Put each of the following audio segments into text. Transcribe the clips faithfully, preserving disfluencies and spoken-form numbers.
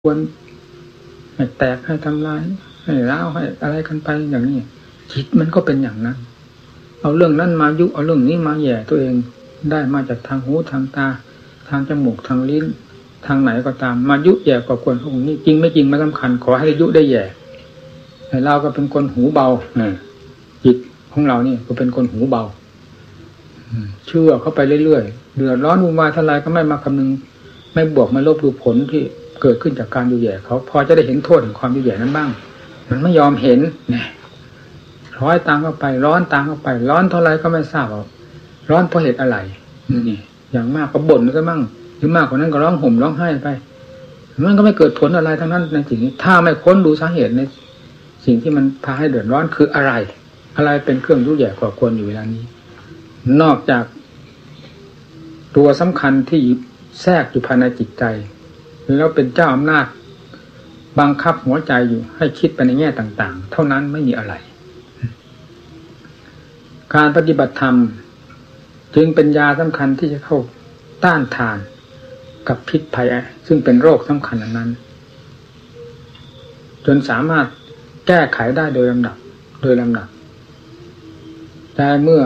ควรให้แตกให้ทำลายให้ร้าวให้อะไรกันไปอย่างนี้จิตมันก็เป็นอย่างนั้นเอาเรื่องนั้นมายุเอาเรื่องนี้มาแย่ตัวเองได้มาจากทางหูทางตาทางจมูกทางลิ้นทางไหนก็ตามมายุแย่ก่อกวนพวกนี้จริงไม่จริงไม่สำคัญขอให้ได้ยุได้แย่แต่เราก็เป็นคนหูเบาจิตของเรานี่ก็เป็นคนหูเบาเชื่อเข้าไปเรื่อยๆเดือดร้อนวุ่นวายเท่าไรก็ไม่มาคำนึงไม่บวกไม่ลบดูผลที่เกิดขึ้นจากการยุแย่เขาพอจะได้เห็นโทษของความยุแย่นั้นบ้างมันไม่ยอมเห็นเนี่ยร้อยตามเข้าไปร้อนตามเข้าไปร้อนเท่าไรก็ไม่ทราบว่าร้อนเพราะเหตุอะไรนี่อย่างมากก็บ่นก็มั่งหรือมากกว่านั้นก็ร้องห่มร้องไห้ไปมันก็ไม่เกิดผลอะไรทั้งนั้นในสิ่งนี้ถ้าไม่ค้นดูสาเหตุในสิ่งที่มันพาให้เดือดร้อนคืออะไรอะไรเป็นเครื่องยุแย่ก่อกวนอยู่เวลานี้นอกจากตัวสำคัญที่แทรกอยู่ภายในจิตใจแล้วเป็นเจ้าอำนาจบังคับหัวใจอยู่ให้คิดไปในแง่ต่างๆเท่านั้นไม่มีอะไรการปฏิบัติธรรมจึงเป็นยาสำคัญที่จะเข้าต้านทานกับพิษภัยซึ่งเป็นโรคสำคัญอันนั้นจนสามารถแก้ไขได้โดยลำดับโดยลำดับแต่เมื่อ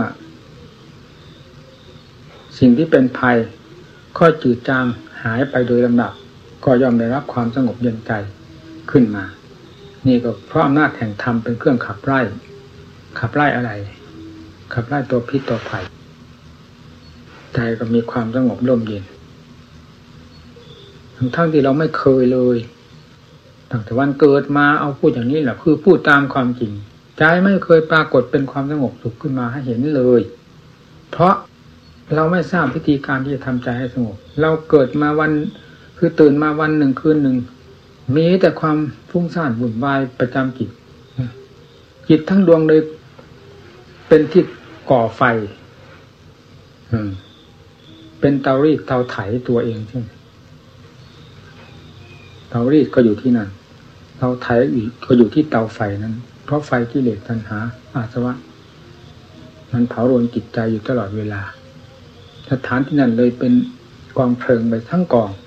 สิ่งที่เป็นภัยค่อยจืดจางหายไปโดยลำดับก็ย่อมได้รับความสงบเย็นใจขึ้นมานี่ก็เพราะอำนาจแห่งธรรมเป็นเครื่องขับไล่ขับไล่อะไรขับไล่ตัวพิษตัวภัยใจก็มีความสงบร่มเย็นทั้งทั้งที่เราไม่เคยเลยตั้งแต่วันเกิดมาเอาพูดอย่างนี้แหละคือพูดตามความจริงใจไม่เคยปรากฏเป็นความสงบสุขขึ้นมาให้เห็นเลยเพราะเราไม่ทราบวิธีการที่จะทำใจให้สงบเราเกิดมาวันคือตื่นมาวันหนึ่งคืนหนึ่งมีแต่ความฟุ้งซ่านวุ่นวายประจำจิตจิตทั้งดวงเลยเป็นที่ก่อไฟเป็นเตารีดเตาไถตัวเองใช่ไหมเตารีดก็อยู่ที่นั่นเตาไถอีกก็อยู่ที่เตาไฟนั้นเพราะไฟกิเลสตัณหาอาสวะมันเผารนจิตใจอยู่ตลอดเวลาสถานที่นั่นเลยเป็นกองเพลิงไปทั้งกอง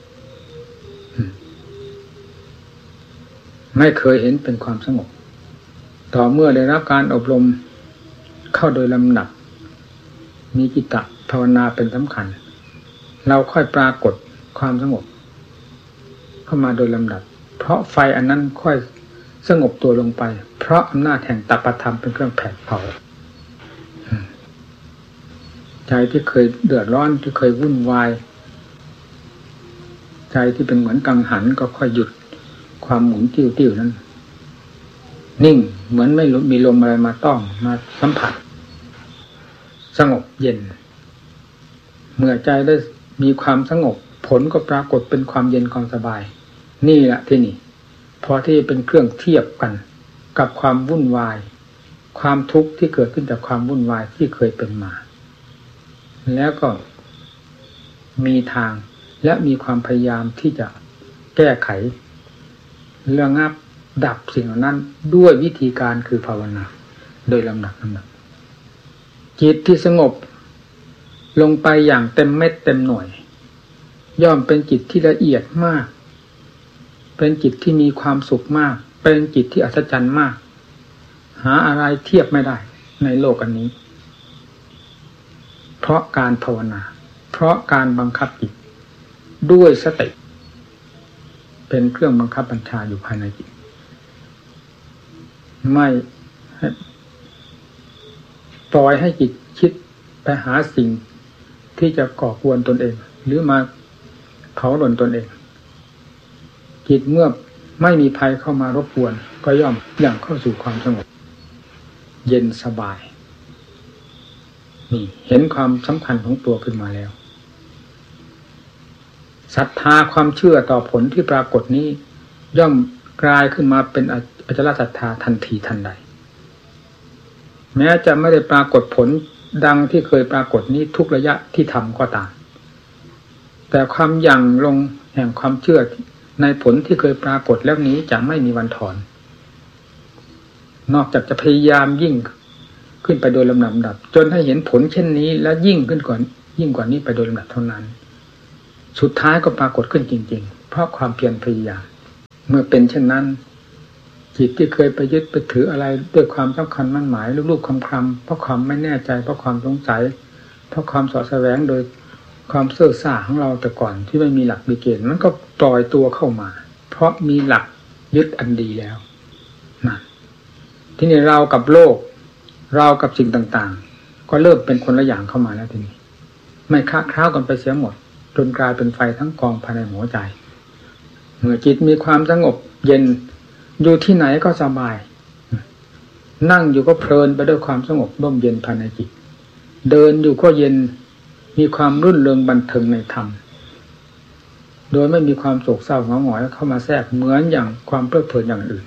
ไม่เคยเห็นเป็นความสงบต่อเมื่อได้รับการอบรมเข้าโดยลำดับมีจิตตภาวนาเป็นสำคัญเราค่อยปรากฏความสงบเข้ามาโดยลำดับเพราะไฟอันนั้นค่อยสงบตัวลงไปเพราะอำนาจแห่งตปธรรมเป็นเครื่องแผดเผาใจที่เคยเดือดร้อนที่เคยวุ่นวายใจที่เป็นเหมือนกังหันก็ค่อยหยุดความหมุนติ้วๆนั้นนิ่งเหมือนไม่มีลมอะไรมาต้องมาสัมผัสสงบเย็นเมื่อใจได้มีความสงบผลก็ปรากฏเป็นความเย็นความสบายนี่แหละที่นี่พอที่เป็นเครื่องเทียบกันกับความวุ่นวายความทุกข์ที่เกิดขึ้นจากความวุ่นวายที่เคยเป็นมาแล้วก็มีทางและมีความพยายามที่จะแก้ไขระงับดับสิ่งเหล่านั้นด้วยวิธีการคือภาวนาโดยลำดับลำดับจิตที่สงบลงไปอย่างเต็มเม็ดเต็มหน่วยย่อมเป็นจิตที่ละเอียดมากเป็นจิตที่มีความสุขมากเป็นจิตที่อัศจรรย์มากหาอะไรเทียบไม่ได้ในโลกอันนี้เพราะการภาวนาเพราะการบังคับจิตด้วยสติเป็นเครื่องบังคับบัญชาอยู่ภายในจิตไม่ปล่อยให้จิตคิดไปหาสิ่งที่จะก่อกวนตนเองหรือมาเผาหล่นตนเองจิตเมื่อไม่มีภัยเข้ามารบกวนก็ย่อมย่างเข้าสู่ความสงบเย็นสบายนี่เห็นความสำคัญของตัวขึ้นมาแล้วศรัทธาความเชื่อต่อผลที่ปรากฏนี้ย่อมกลายขึ้นมาเป็นอจลศรัทธาทันทีทันใดแม้จะไม่ได้ปรากฏผลดังที่เคยปรากฏนี้ทุกระยะที่ทำก็ตามแต่ความยั่งลงแห่งความเชื่อในผลที่เคยปรากฏแล้วนี้จะไม่มีวันถอนนอกจากจะพยายามยิ่งขึ้นไปโดยลำดับจนให้เห็นผลเช่นนี้และยิ่งขึ้นกว่ายิ่งกว่านี้ไปโดยลำดับเท่านั้นสุดท้ายก็ปรากฏขึ้นจริงๆเพราะความเพียรพยายามเมื่อเป็นเช่นนั้นจิตที่เคยไปยึดไปถืออะไรด้วยความสำคัญมั่นหมายลูกๆคำคำเพราะความไม่แน่ใจเพราะความสงสัยเพราะความสอดแสวงโดยความเสื่อซ่าของเราแต่ก่อนที่ไม่มีหลักมีเกณฑ์มันก็ปล่อยตัวเข้ามาเพราะมีหลักยึดอันดีแล้วนะที่นี่เรากับโลกเรากับสิ่งต่างๆก็เริ่มเป็นคนละอย่างเข้ามาแล้วทีนี้ไม่ค้าคร้าวกันไปเสียหมดจนกลายเป็นไฟทั้งกองภายในหัวใจเมื่อจิตมีความสงบเย็นอยู่ที่ไหนก็สบายนั่งอยู่ก็เพลินไปด้วยความสงบร่มเย็นภายในจิตเดินอยู่ก็เย็นมีความรื่นเริงบันเทิงในธรรมโดยไม่มีความโศกเศร้าเหงาหงอยเข้ามาแทรกเหมือนอย่างความเพลิดเพลินอย่างอื่น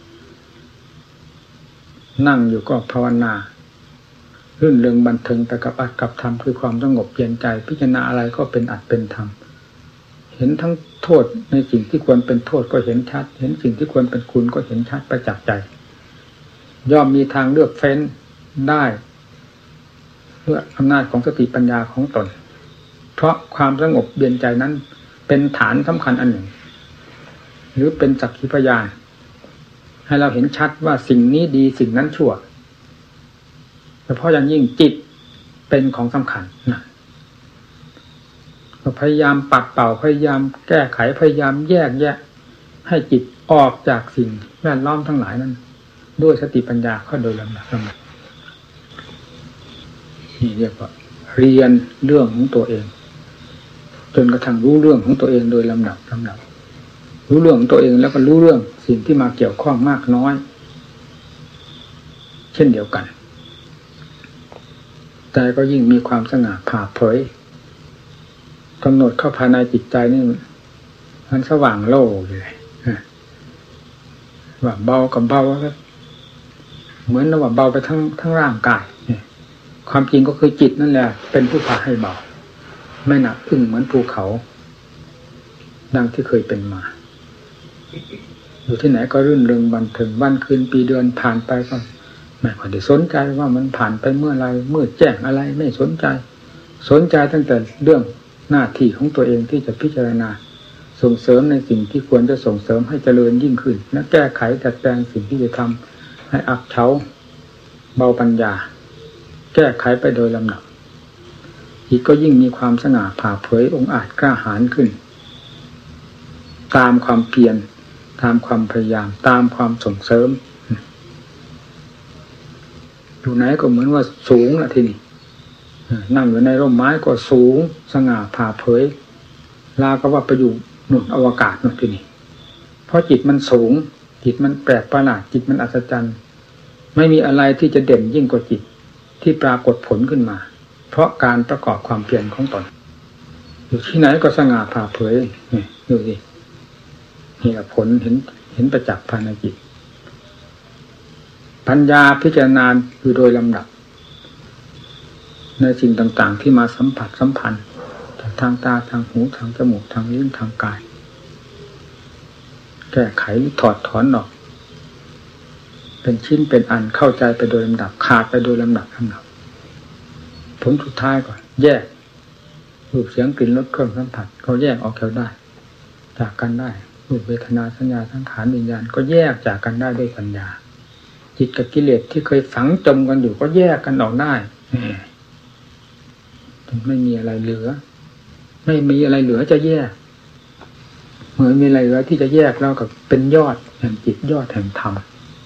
นั่งอยู่ก็ภาวนารื่นเริงบันเทิงไปกับอัตกับธรรมคือความสงบเย็นใจพิจารณาอะไรก็เป็นอัตเป็นธรรมเห็นทั้งโทษในสิ่งที่ควรเป็นโทษก็เห็นชัดเห็นสิ่งที่ควรเป็นคุณก็เห็นชัดประจักษ์ใจย่อมมีทางเลือกเฟ้นได้ด้วยอำนาจของสติปัญญาของตนเพราะความสงบเย็นใจนั้นเป็นฐานสำคัญอันหนึ่งหรือเป็นสักขีพยานให้เราเห็นชัดว่าสิ่งนี้ดีสิ่งนั้นชั่วเฉพาะอย่างยิ่งจิตเป็นของสำคัญนะพยายามปัดเป่าพยายามแก้ไขพยายามแยกแยะให้จิตออกจากสิ่งแวดล้อมทั้งหลายนั้นด้วยสติปัญญาเข้าโดยลำดับลำดับนี่เรียกว่าเรียนเรื่องของตัวเองจนกระทั่งรู้เรื่องของตัวเองโดยลำดับลำดับรู้เรื่องของตัวเองแล้วก็รู้เรื่องสิ่งที่มาเกี่ยวข้องมากน้อยเช่นเดียวกันแต่ก็ยิ่งมีความสง่าผ่าเผยกำหนดเข้าภายในจิตใจนี่มันสว่างโล่เลยว่าเบากับเบาก็เหมือนว่าเบาไปทั้งทั้งร่างกายความจริงก็คือจิตนั่นแหละเป็นผู้พาให้เบาไม่หนักอึ้งเหมือนภูเขาดังที่เคยเป็นมาอยู่ที่ไหนก็รื่นเริงบันเทิงวันคืนปีเดือนผ่านไปก็ไม่ค่อยได้สนใจว่ามันผ่านไปเมื่อไรเมื่อแจ้งอะไรไม่สนใจสนใจตั้งแต่เรื่องหน้าที่ของตัวเองที่จะพิจารณาส่งเสริมในสิ่งที่ควรจะส่งเสริมให้เจริญยิ่งขึ้นและแก้ไขดัดแปลงสิ่งที่จะทำให้อับเฉาเบาปัญญาแก้ไขไปโดยลำดับจิตก็ยิ่งมีความสง่าผ่าเผยองอาจกล้าหาญขึ้นตามความเพียรตามความพยายามตามความส่งเสริมอยู่ไหนก็เหมือนว่าสูงละทีนี้นั่งอยู่ในร่มไม้ก็สูงสง่าผ่าเผยลาก็ว่าไปอยู่หนุนอวกาศนั่นทีนี้เพราะจิตมันสูงจิตมันแปลกประหลาดจิตมันอัศจรรย์ไม่มีอะไรที่จะเด่นยิ่งกว่าจิตที่ปรากฏผลขึ้นมาเพราะการประกอบความเพียรของตนอยู่ที่ไหนก็สง่าผ่าเผยนี่ดูสินี่แหละผลเห็นเห็นประจักษ์ภายในจิตปัญญาพิจารณาอยู่โดยลำดับในสิ่งต่างๆที่มาสัมผัสสัมพันธ์ทางตาทางหูทางจมูกทางลิ้นทางกายแก้ไขหรือถอดถอนออกเป็นชิ้นเป็นอันเข้าใจไปโดยลำดับขาดไปโดยลำดับลำดับผลสุดท้ายก่อนแยกรูปเสียงกลิ่นรสเครื่องสัมผัสเขาแยกออกแล้วได้จากกันได้รูปเวทนาสัญญาสังขารวิญญาณก็แยกจากกันได้ด้วยปัญญาจิตกับกิเลสที่เคยฝังจมกันอยู่ก็แยกกันออกได้ไม่มีอะไรเหลือไม่มีอะไรเหลือจะแยกเหมือนมีอะไรเหลือที่จะแยกแล้วกับเป็นยอดแห่งจิตยอดแห่งธรรม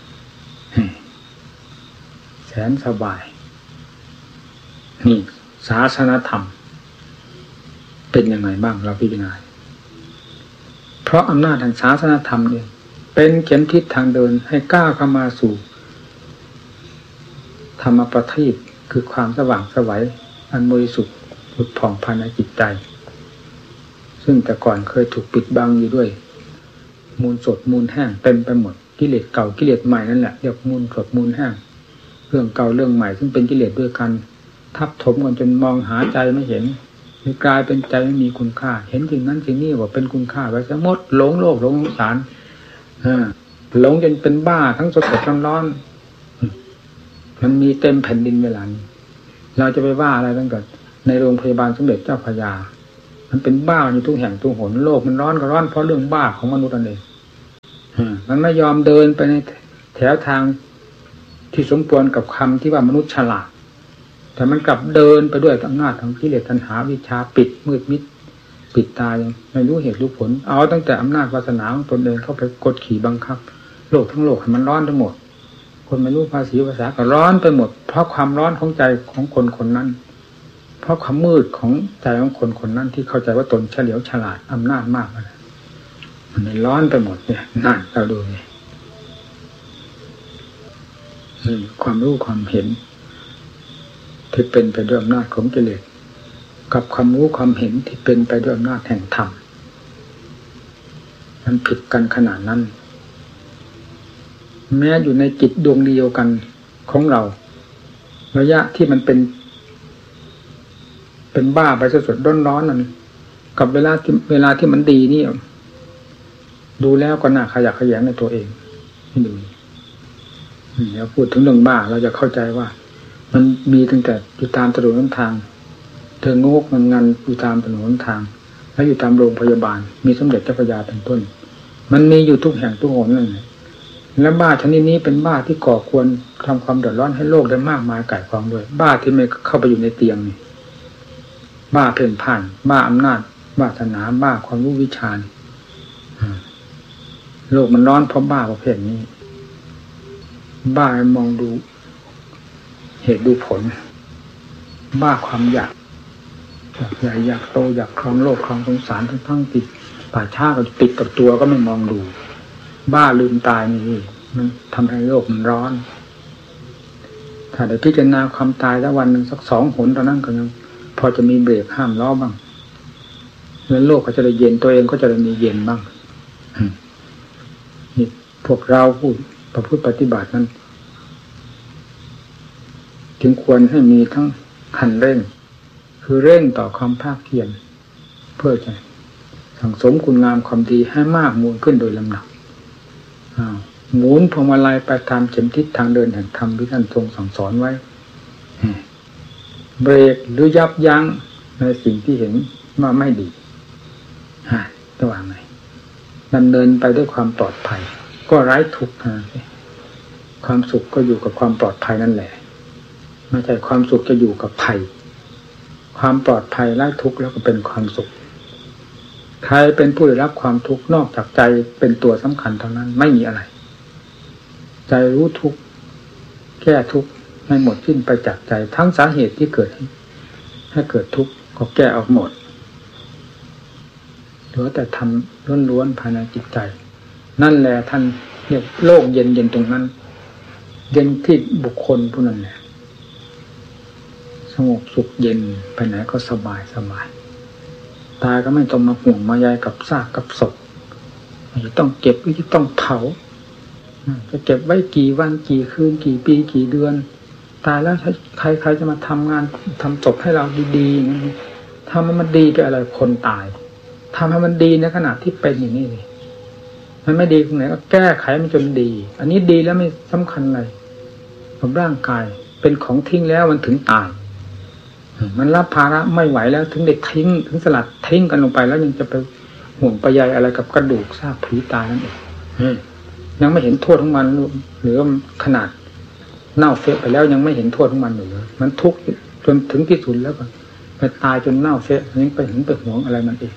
แสนสบายนี่ศาสนธรรมเป็นยังไงบ้างเราพิจารณาเพราะอำนาจแห่งศาสนธรรมเองเป็นเข็มทิศทางเดินให้ก้าวเข้ามาสู่ธรรมประทีปคือความสว่างไสวอันบริสุทธิ์ผุดผ่องภายในจิตใจซึ่งแต่ก่อนเคยถูกปิดบังอยู่ด้วยมูลสดมูลแห้งเต็มไปหมดกิเลสเก่ากิเลสใหม่นั่นแหละเรียกมูลสดมูลแห้งเรื่องเก่าเรื่องใหม่ซึ่งเป็นกิเลสด้วยกันทับถมกันจนมองหาใจไม่เห็นกลายเป็นใจไม่มีคุณค่าเห็นสิ่งนั้นสิ่งนี้ว่าเป็นคุณค่าไว้ซะหมดหลงโลกหลงสงสารหลงจนเป็นบ้าทั้งสดสดร้อนๆมันมีเต็มแผ่นดินเวลานี้เราจะไปว่าอะไรตั้งแต่ในโรงพยาบาลสมเด็จเจ้าพระยามันเป็นบ้าอยู่ทุกแห่งทุกหนโลกมันร้อนก็ร้อนเพราะเรื่องบ้าของมนุษย์นั่นเองมันไม่ยอมเดินไปในแถวทางที่สมควรกับคำที่ว่ามนุษย์ฉลาดแต่มันกลับเดินไปด้วยอำนาจของกิเลสตัณหาวิชาปิดมืดมิดปิดตายังไม่รู้เหตุรู้ผลเอาตั้งแต่อำนาจวาสนาของตนเองเข้าไปกดขี่บังคับโลกทั้งโลกให้มันร้อนทั้งหมดคนไม่รู้ภาษีภาษาก็ร้อนไปหมดเพราะความร้อนของใจของคนคนนั้นเพราะความมืดของใจของคนคนนั้นที่เข้าใจว่าตนเฉลียวฉลาดอำนาจมากเลยมันร้อนไปหมดเนี่ยนั่นเราดูนี่ความรู้ความเห็นที่เป็นไปด้วยอำนาจของกิเลสกับความรู้ความเห็นที่เป็นไปด้วยอำนาจแห่งธรรมมันผิดกันขนาดนั้นแม้อยู่ในจิตดวงเดียวกันของเราระยะที่มันเป็นเป็นบ้าไปสดๆร้อนๆนั่นกับเวลาที่เวลาที่มันดีนี่ดูแล้วก็น่าขยะแขยงในตัวเองให้ดูเดี๋ยวพูดถึงเรื่องบ้าเราจะเข้าใจว่ามันมีตั้งแต่อยู่ตามถนนทางเธอโงกมันงันอยู่ตามถนนทางแล้วอยู่ตามโรงพยาบาลมีสมเด็จเจ้าพระยาเป็นต้นมันมีอยู่ทุกแห่งทุกหนนั่นแหละและบ้าชนิดนี้เป็นบ้าที่ก่อควรทำความเดือดร้อนให้โลกได้มากมายก่ายกองด้วยบ้าที่ไม่เข้าไปอยู่ในเตียงนี่บ้าเพ่นพ่านบ้าอำนาจบ้าศาสนาบ้าความรู้วิชาโลกมันร้อนเพราะบ้าประเภทนี้บ้ามองดูเหตุดูผลบ้าความอยากอยากใหญ่อยากโตอยากครองโลกครองสงสารทั้งทั้งติดป่าช้าก็ติดกับตัวก็ไม่มองดูบ้าลืมตายนี่มันทำให้โลกมันร้อนถ้าได้พิจารณาความตายแล้ววันหนึ่งสักสองหนตอนนั้นก็ยังพอจะมีเบรกห้ามล้อบ้างแล้วโลกก็จะได้เย็นตัวเองก็จะได้มีเย็นบ้างนี่พวกเราพูดประพฤติปฏิบัตินั้นจึงควรให้มีทั้งขันเร่งคือเร่งต่อความภาคเพียรเพื่อจะสั่งสมคุณงามความดีให้มากมูลขึ้นโดยลำดับหมุนพวงมาลัยไปตามเข็มทิศทางเดินแห่งธรรมที่ท่านทรงสั่งสอนไว้เบรกหรือยับยั้งในสิ่งที่เห็นว่าไม่ดีจะว่าไงดำเนินไปด้วยความปลอดภัยก็ไร้ทุกข์นะความสุขก็อยู่กับความปลอดภัยนั่นแหละไม่ใช่ความสุขจะอยู่กับภัยความปลอดภัยไร้ทุกข์แล้วก็เป็นความสุขใครเป็นผู้ได้รับความทุกข์นอกจากใจเป็นตัวสำคัญเท่านั้นไม่มีอะไรใจรู้ทุกข์แก้ทุกข์ให้หมดสิ้นไปจากใจทั้งสาเหตุที่เกิดให้เกิดทุกข์ก็แก้ออกหมดเหลือแต่ทำล้วนๆภายในจิตใจนั่นแหละท่านเรียกโลกเย็นเย็นตรงนั้นเย็นที่บุคคลผู้นั้นแหละสงบสุขเย็นไปไหนก็สบายสบายตายก็ไม่ต้องมาห่วงมาใยกับซากกับศพจะต้องเก็บหรือจะต้องเผาจะเก็บไว้กี่วันกี่คืนกี่ปีกี่เดือนตายแล้วใครใครจะมาทำงานทำศพให้เราดีๆทำให้มันดีไปอะไรคนตายทำให้มันดีในขณะที่เป็นอย่างนี้เลยมันไม่ดีตรงไหนก็แก้ไขมันจนดีอันนี้ดีแล้วไม่สำคัญอะไรกับร่างกายเป็นของทิ้งแล้วมันถึงตายมันรับภาระไม่ไหวแล้วถึงได้ทิ้งถึงสลัดทิ้งกันลงไปแล้วยังจะไปห่วงไปใยอะไรกับกระดูกซากผีตายนั่นเองยังไม่เห็นโทษของมันหรือขนาดเน่าเฟะไปแล้วยังไม่เห็นโทษของมันอยู่มันทุกข์จนถึงที่สุดแล้วก็ไปตายจนเน่าเฟะยังไปเห็นไปห่วงอะไรมันเอง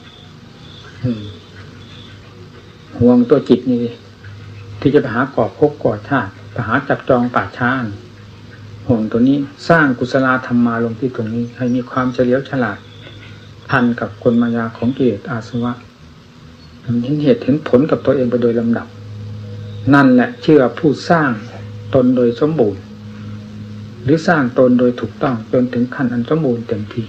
ห่วงตัวจิตนี่ที่จะไปหาก่อภพก่อชาติไปหาจับจองป่าช้าห่วงตัวนี้สร้างกุศลธรรมมาลงที่ตรงนี้ให้มีความเฉลียวฉลาดทันกับกลมายาของกิเลสอาสวะเห็นเหตุเห็นผลกับตัวเองไปโดยลำดับนั่นแหละเชื่อผู้สร้างตนโดยสมบูรณ์หรือสร้างตนโดยถูกต้องจนถึงขั้นอันสมบูรณ์เต็มที่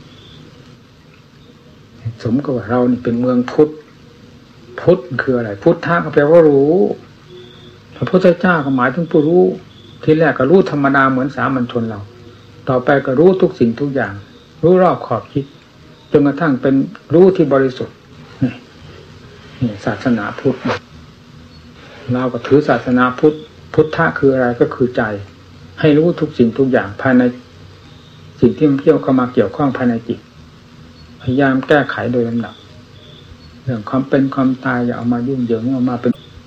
สมกับว่าเรานี่เป็นเมืองพุทธพุทธคืออะไรพุทธะก็แปลว่ารู้พระพุทธเจ้าก็หมายถึงผู้รู้ที่แรกก็รู้ธรรมดาเหมือนสามัญชนเราต่อไปก็รู้ทุกสิ่งทุกอย่างรู้รอบขอบคิดจนกระทั่งเป็นรู้ที่บริสุทธิ์นี่ศาสนาพุทธเราก็ถือศาสนาพุทธพุทธะคืออะไรก็คือใจให้รู้ทุกสิ่งทุกอย่างภายในสิ่งที่มันเกี่ยวเข้ามาเกี่ยวข้องภายในจิตพยายามแก้ไขโดยลำดับเรื่องความเป็นความตายอย่าเอามายุ่งเหยิงเอามาเป็น